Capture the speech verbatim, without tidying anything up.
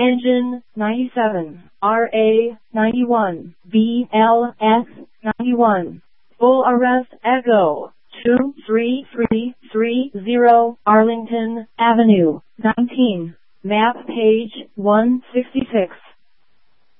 Engine ninety-seven, R A ninety-one, B L S ninety-one. Full arrest Echo two three three three zero Arlington Avenue, nineteen. Map page one sixty-six.